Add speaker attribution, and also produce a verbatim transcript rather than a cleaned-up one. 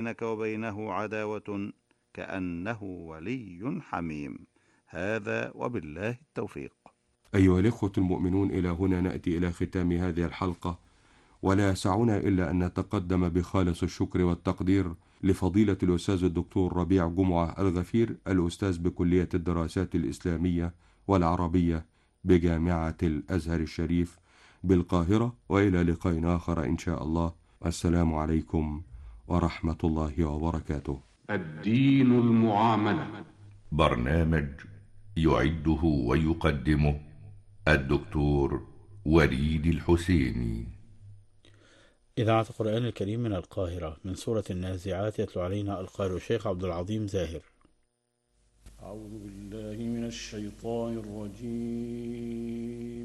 Speaker 1: بينك وبينه عداوة كأنه ولي حميم. هذا وبالله التوفيق.
Speaker 2: أيها الإخوة المؤمنون، إلى هنا نأتي إلى ختام هذه الحلقة، ولا يسعنا إلا أن نتقدم بخالص الشكر والتقدير لفضيلة الأستاذ الدكتور ربيع جمعة الغفير، الأستاذ بكلية الدراسات الإسلامية والعربية بجامعة الأزهر الشريف بالقاهرة، وإلى لقاء آخر إن شاء الله. السلام عليكم ورحمة الله وبركاته.
Speaker 3: الدين المعاملة،
Speaker 4: برنامج يعده ويقدمه الدكتور وليد الحسيني.
Speaker 5: إذاعة القرآن الكريم من القاهرة، من سورة النازعات، يتلو علينا القارئ الشيخ عبد العظيم زاهر.
Speaker 6: أعوذ بالله من الشيطان الرجيم.